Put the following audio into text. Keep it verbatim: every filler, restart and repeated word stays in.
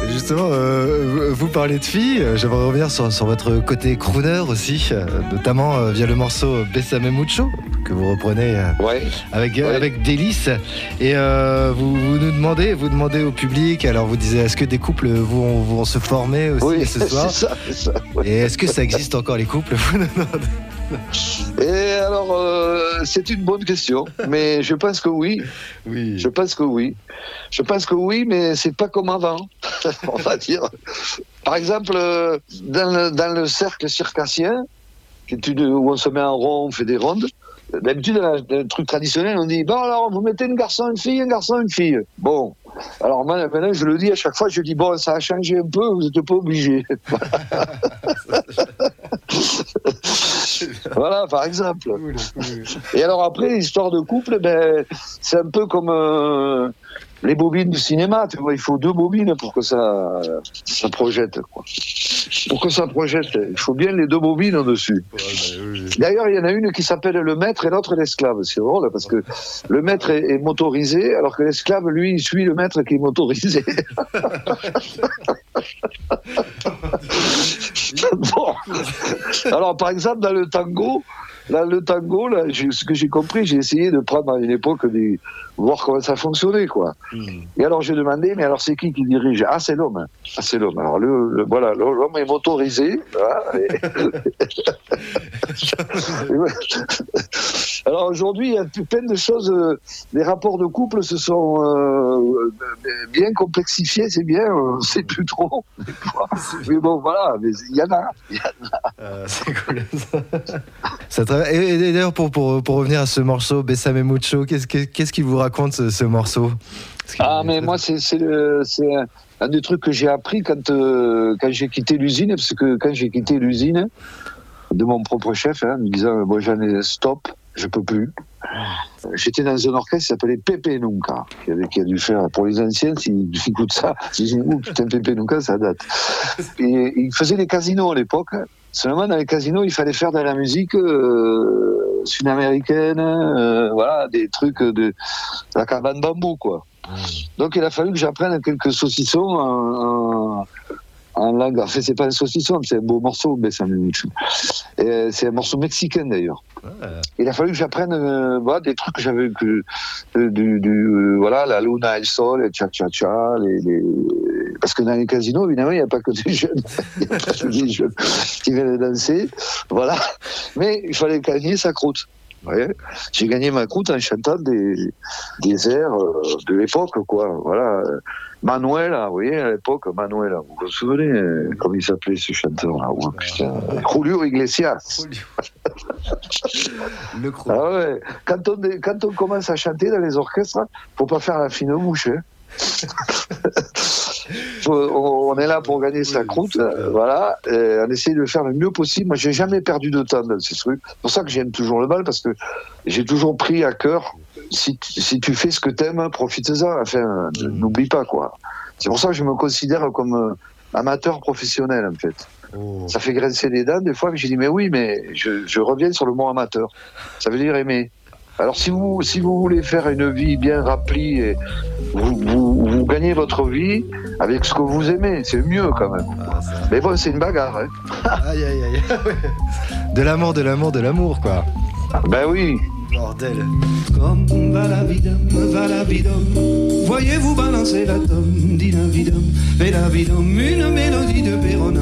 Justement, euh, vous parlez de filles, j'aimerais revenir sur, sur votre côté crooner aussi, euh, notamment euh, via le morceau Bésame Mucho, que vous reprenez euh, ouais. avec, ouais. avec délice. Et euh, vous, vous nous demandez, vous demandez au public, alors vous disiez, est-ce que des couples vont, vont se former aussi oui, ce soir c'est ça, c'est ça, ouais. Et est-ce que ça existe encore les couples? Et alors, euh, c'est une bonne question, mais je pense que oui. Oui. Je pense que oui. Je pense que oui, mais c'est pas comme avant, on va dire. Par exemple, dans le, dans le cercle circassien, qui est une, où on se met en rond, on fait des rondes. D'habitude, dans le truc traditionnel, on dit bon alors, vous mettez un garçon, une fille, un garçon, une fille. Bon. Alors maintenant, je le dis à chaque fois, je dis bon, ça a changé un peu, vous n'êtes pas obligés. Voilà, par exemple. Cool, cool. Et alors après, l'histoire de couple, ben, c'est un peu comme euh, les bobines du cinéma. Tu vois, il faut deux bobines pour que ça, ça projette, quoi. Pour que ça projette, il faut bien les deux bobines au-dessus. Ouais, ben, oui. D'ailleurs, il y en a une qui s'appelle le maître et l'autre l'esclave. C'est drôle parce que le maître est, est motorisé, alors que l'esclave, lui, il suit le maître qui est motorisé. Bon. Alors, par exemple, dans le tango, là, le tango, là, ce que j'ai compris, j'ai essayé de prendre à une époque des, voir comment ça fonctionnait, quoi. Mm. Et alors, j'ai demandé, mais alors, c'est qui qui dirige? Ah, c'est l'homme. Ah, c'est l'homme. Alors, le, le, voilà, l'homme est motorisé. Voilà, et... Alors, aujourd'hui, il y a plein de choses. Euh, les rapports de couple se sont euh, bien complexifiés, c'est bien, on ne sait plus trop. Mais bon, voilà, il y en a. Y en a. Euh, c'est cool, ça. Ça tra... Et, et d'ailleurs, pour, pour, pour revenir à ce morceau, Bésame Mucho, qu'est-ce, qu'est-ce qu'il vous raconte, ce, ce morceau? Ah, mais moi, c'est, c'est, le, c'est un des trucs que j'ai appris quand, euh, quand j'ai quitté l'usine, parce que quand j'ai quitté l'usine de mon propre chef, hein, me disant, bon, j'en ai stop, je peux plus. J'étais dans un orchestre qui s'appelait Pepe Nunca, qui, avait, qui a dû faire, pour les anciens, s'ils écoutent ça, ils disent, ouh, putain, Pepe Nunca, ça date. Et il faisait des casinos à l'époque. Seulement, dans les casinos, il fallait faire de la musique euh, sud-américaine, euh, voilà, des trucs de la cabane bambou, quoi. Donc, il a fallu que j'apprenne quelques saucissons en, en, en langue. En fait, c'est pas un saucisson, c'est un beau morceau, mais c'est un, et c'est un morceau mexicain d'ailleurs. Ouais. Il a fallu que j'apprenne euh, voilà, des trucs que j'avais que euh, du, du euh, voilà, la luna, el sol, les cha cha cha, les, les parce que dans les casinos, évidemment, il n'y a pas que des jeunes, il n'y a pas que des jeunes qui viennent danser, voilà. Mais il fallait gagner sa croûte. Ouais. J'ai gagné ma croûte en chantant des, des airs euh, de l'époque, quoi. Voilà. Manuela, vous voyez, à l'époque, Manuela. Vous vous souvenez, euh, comment il s'appelait ce chanteur-là? Oh, putain. Julio Iglesias. Le ah ouais. Quand on, quand on commence à chanter dans les orchestres, faut pas faire la fine bouche. Hein. On est là pour gagner sa croûte, euh, voilà. Et on essaie de le faire le mieux possible. Moi, j'ai jamais perdu de temps dans ces trucs. C'est pour ça que j'aime toujours le bal, parce que j'ai toujours pris à cœur. Si, si tu fais ce que t'aimes, profite-en. Enfin, mmh. n'oublie pas, quoi. C'est pour ça que je me considère comme euh, amateur professionnel, en fait. Oh. Ça fait grincer les dents des fois, mais j'ai dit mais oui, mais je, je reviens sur le mot amateur. Ça veut dire aimer. Alors si vous si vous voulez faire une vie bien remplie et vous, vous, vous gagnez votre vie avec ce que vous aimez, c'est mieux quand même. Ah, mais bon, c'est une bagarre. Hein. Aïe aïe aïe. De l'amour, de l'amour, de l'amour, quoi. Ben oui. Bordel. Comme va la vida, va la vida. Voyez-vous balancer la tome, dit la vida, mais la vida, une mélodie de Péron.